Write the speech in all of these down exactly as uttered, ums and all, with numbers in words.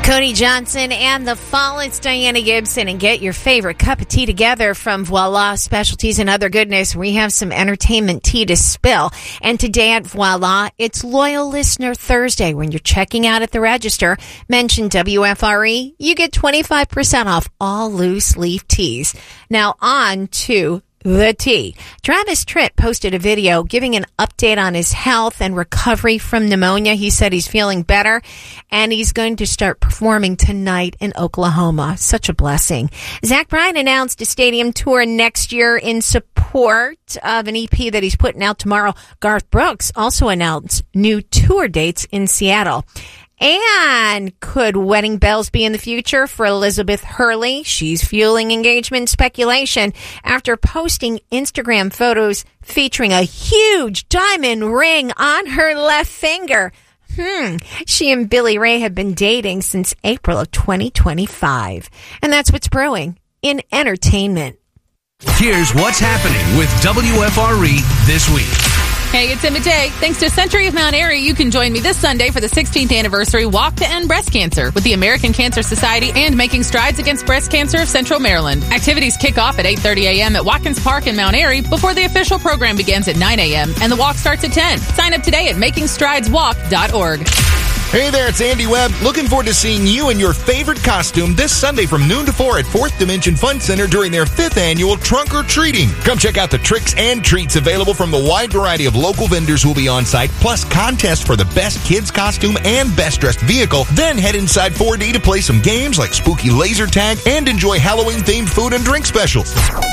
Cody Johnson and the Fall. It's Diana Gibson, and get your favorite cup of tea together from Voila Specialties and Other Goodness. We have some entertainment tea to spill. And today at Voila, it's Loyal Listener Thursday. When you're checking out at the register, mention W F R E, you get twenty-five percent off all loose leaf teas. Now on to the tea. Travis Tritt posted a video giving an update on his health and recovery from pneumonia. He said he's feeling better and he's going to start performing tonight in Oklahoma. Such a blessing. Zach Bryan announced a stadium tour next year in support of an E P that he's putting out tomorrow. Garth Brooks also announced new tour dates in Seattle. And could wedding bells be in the future for Elizabeth Hurley? She's fueling engagement speculation after posting Instagram photos featuring a huge diamond ring on her left finger. Hmm. She and Billy Ray have been dating since April of twenty twenty-five. And that's what's brewing in entertainment. Here's what's happening with W F R E this week. Hey, it's Emma J. Thanks to Century of Mount Airy, you can join me this Sunday for the sixteenth anniversary Walk to End Breast Cancer with the American Cancer Society and Making Strides Against Breast Cancer of Central Maryland. Activities kick off at eight thirty a.m. at Watkins Park in Mount Airy before the official program begins at nine a.m. and the walk starts at ten. Sign up today at making strides walk dot org. Hey there, it's Andy Webb. Looking forward to seeing you in your favorite costume this Sunday from noon to four at Fourth Dimension Fun Center during their fifth annual Trunk or Treating. Come check out the tricks and treats available from the wide variety of local vendors who will be on site, plus contests for the best kids costume and best dressed vehicle. Then head inside four D to play some games like spooky laser tag and enjoy Halloween-themed food and drink specials.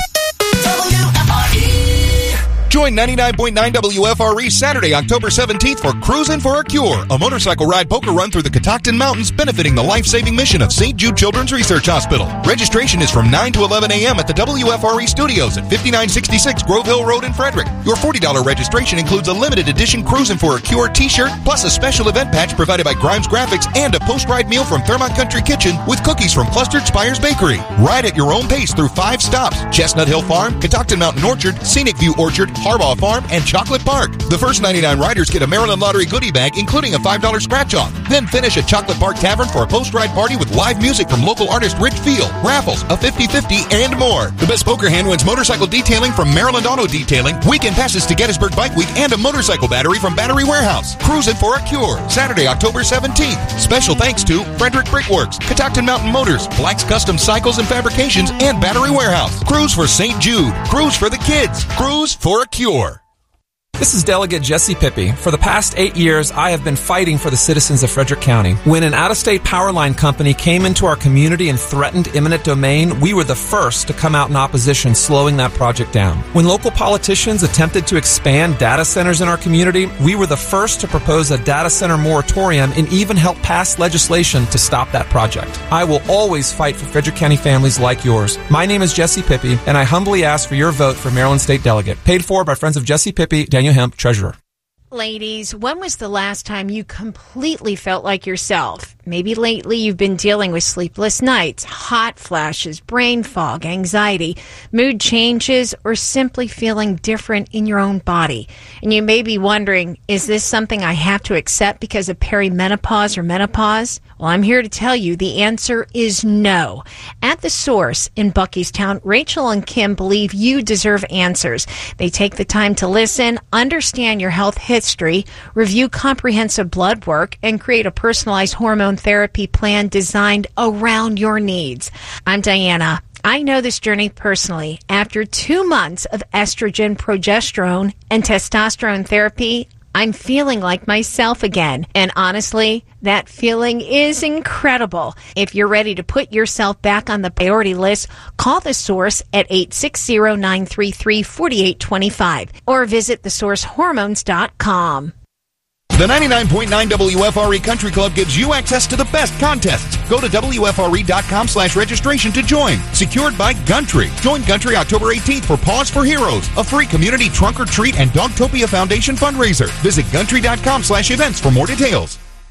W F R E. Join ninety-nine point nine W F R E Saturday, October seventeenth for Cruisin' for a Cure, a motorcycle ride poker run through the Catoctin Mountains benefiting the life-saving mission of Saint Jude Children's Research Hospital. Registration is from nine to eleven a.m. at the W F R E studios at fifty-nine sixty-six Grove Hill Road in Frederick. Your forty dollars registration includes a limited edition Cruisin' for a Cure t-shirt, plus a special event patch provided by Grimes Graphics and a post-ride meal from Fairmont Country Kitchen with cookies from Clustered Spires Bakery. Ride at your own pace through five stops: Chestnut Hill Farm, Catoctin Mountain Orchard, Scenic View Orchard, Harbaugh Farm, and Chocolate Park. The first ninety-nine riders get a Maryland Lottery goodie bag, including a five dollars scratch-off. Then finish at Chocolate Park Tavern for a post-ride party with live music from local artist Rich Field, raffles, a fifty-fifty, and more. The best poker hand wins motorcycle detailing from Maryland Auto Detailing, weekend passes to Gettysburg Bike Week, and a motorcycle battery from Battery Warehouse. Cruisin' for a Cure, Saturday, October seventeenth. Special thanks to Frederick Brickworks, Catoctin Mountain Motors, Black's Custom Cycles and Fabrications, and Battery Warehouse. Cruise for Saint Jude. Cruise for the kids. Cruise for a Cure. This is Delegate Jesse Pippi. For the past eight years, I have been fighting for the citizens of Frederick County. When an out-of-state power line company came into our community and threatened eminent domain, we were the first to come out in opposition, slowing that project down. When local politicians attempted to expand data centers in our community, we were the first to propose a data center moratorium and even help pass legislation to stop that project. I will always fight for Frederick County families like yours. My name is Jesse Pippi, and I humbly ask for your vote for Maryland State Delegate. Paid for by Friends of Jesse Pippi, Daniel Hemp, Treasurer. Ladies, when was the last time you completely felt like yourself? Maybe lately you've been dealing with sleepless nights, hot flashes, brain fog, anxiety, mood changes, or simply feeling different in your own body. And you may be wondering, is this something I have to accept because of perimenopause or menopause? Well, I'm here to tell you the answer is no. At The Source in Buckystown, Rachel and Kim believe you deserve answers. They take the time to listen, understand your health history, review comprehensive blood work, and create a personalized hormone therapy plan designed around your needs. I'm Diana. I know this journey personally. After two months of estrogen, progesterone, and testosterone therapy, I'm feeling like myself again. And honestly, that feeling is incredible. If you're ready to put yourself back on the priority list, call The Source at eight six zero, nine three three, four eight two five or visit the source hormones dot com. The ninety-nine point nine W F R E Country Club gives you access to the best contests. Go to W F R E dot com slash registration to join. Secured by Gumtree. Join Gumtree October eighteenth for Paws for Heroes, a free community trunk or treat and Dogtopia Foundation fundraiser. Visit Gumtree dot com slash events for more details.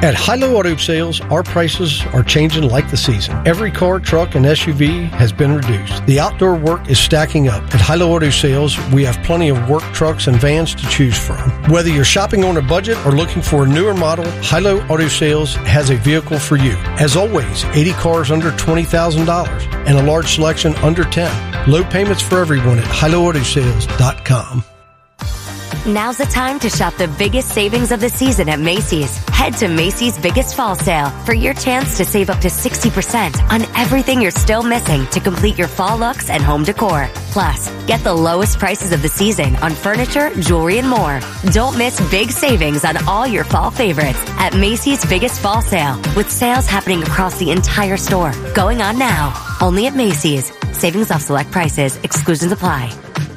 At Hilo Auto Sales, our prices are changing like the season. Every car, truck, and S U V has been reduced. The outdoor work is stacking up. At Hilo Auto Sales, we have plenty of work trucks and vans to choose from. Whether you're shopping on a budget or looking for a newer model, Hilo Auto Sales has a vehicle for you. As always, eighty cars under twenty thousand dollars and a large selection under ten. Low payments for everyone at hilo auto sales dot com. Now's the time to shop the biggest savings of the season at Macy's. Head to Macy's Biggest Fall Sale for your chance to save up to sixty percent on everything you're still missing to complete your fall looks and home decor. Plus, get the lowest prices of the season on furniture, jewelry, and more. Don't miss big savings on all your fall favorites at Macy's Biggest Fall Sale, with sales happening across the entire store. Going on now. Only at Macy's. Savings off select prices. Exclusions apply.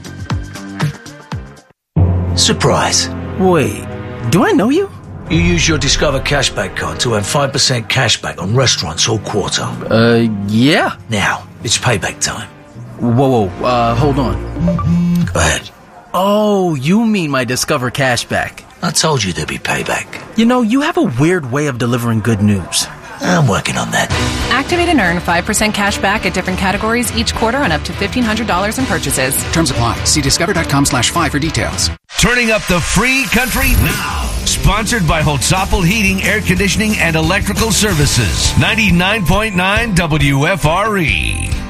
Surprise. Wait, do I know you? You use your Discover Cashback card to earn five percent cashback on restaurants all quarter. Uh, yeah. Now, it's payback time. Whoa, whoa, uh, hold on. Go ahead. Oh, you mean my Discover Cashback. I told you there'd be payback. You know, you have a weird way of delivering good news. I'm working on that. Activate and earn five percent cash back at different categories each quarter on up to fifteen hundred dollars in purchases. Terms apply. See discover.com slash five for details. Turning up the free country now. Sponsored by Holtzapfel Heating, Air Conditioning, and Electrical Services. ninety-nine point nine W F R E.